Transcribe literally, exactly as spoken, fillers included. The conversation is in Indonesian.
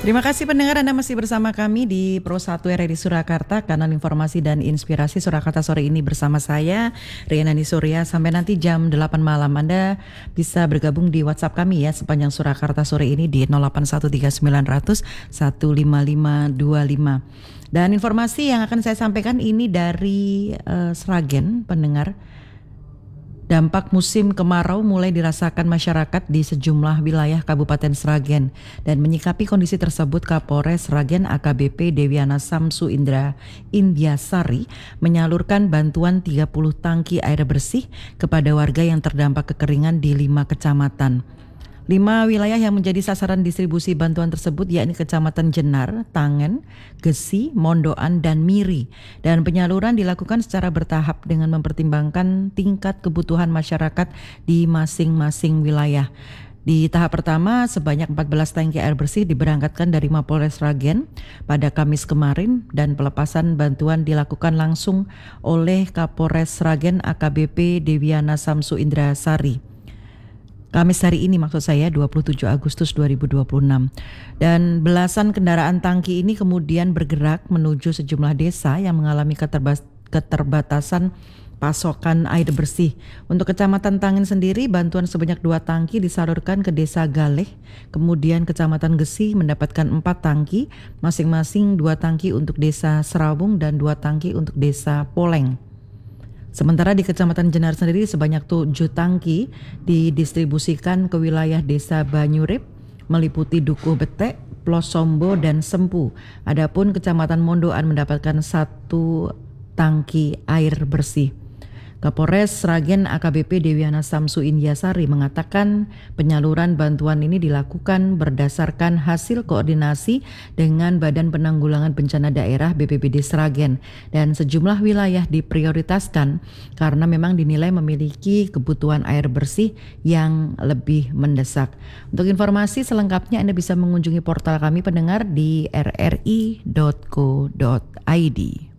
Terima kasih pendengar, Anda masih bersama kami di Pro satu R R I Surakarta, kanal informasi dan inspirasi Surakarta sore ini bersama saya Rianani Surya sampai nanti jam delapan malam. Anda bisa bergabung di WhatsApp kami ya sepanjang Surakarta sore ini di nol delapan satu tiga sembilan nol nol satu lima lima dua lima. Dan informasi yang akan saya sampaikan ini dari uh, Sragen pendengar. Dampak musim kemarau mulai dirasakan masyarakat di sejumlah wilayah Kabupaten Sragen, dan menyikapi kondisi tersebut Kapolres Sragen A K B P Dewiana Samsu Indra Indiasari menyalurkan bantuan tiga puluh tangki air bersih kepada warga yang terdampak kekeringan di lima kecamatan. Lima wilayah yang menjadi sasaran distribusi bantuan tersebut yakni Kecamatan Jenar, Tangen, Gesi, Mondoan, dan Miri. Dan penyaluran dilakukan secara bertahap dengan mempertimbangkan tingkat kebutuhan masyarakat di masing-masing wilayah. Di tahap pertama, sebanyak empat belas tangki air bersih diberangkatkan dari Mapolres Sragen pada Kamis kemarin, dan pelepasan bantuan dilakukan langsung oleh Kapolres Sragen A K B P Dewiana Samsu Indra Sari. Kamis hari ini maksud saya dua puluh tujuh Agustus dua ribu dua puluh enam. Dan belasan kendaraan tangki ini kemudian bergerak menuju sejumlah desa yang mengalami keterbas- keterbatasan pasokan air bersih. Untuk Kecamatan Tangen sendiri, bantuan sebanyak dua tangki disalurkan ke Desa Galeh. Kemudian Kecamatan Gesi mendapatkan empat tangki, masing-masing dua tangki untuk Desa Serawung dan dua tangki untuk Desa Poleng. Sementara di Kecamatan Jenar sendiri sebanyak tujuh tangki didistribusikan ke wilayah Desa Banyurip, meliputi Dukuh Betek, Plosombo, dan Sempu. Adapun Kecamatan Mondoan mendapatkan satu tangki air bersih. Kapolres Sragen A K B P Dewiana Samsu Indiasari mengatakan penyaluran bantuan ini dilakukan berdasarkan hasil koordinasi dengan Badan Penanggulangan Bencana Daerah B P B D Sragen, dan sejumlah wilayah diprioritaskan karena memang dinilai memiliki kebutuhan air bersih yang lebih mendesak. Untuk informasi selengkapnya Anda bisa mengunjungi portal kami pendengar di r r i dot co dot i d.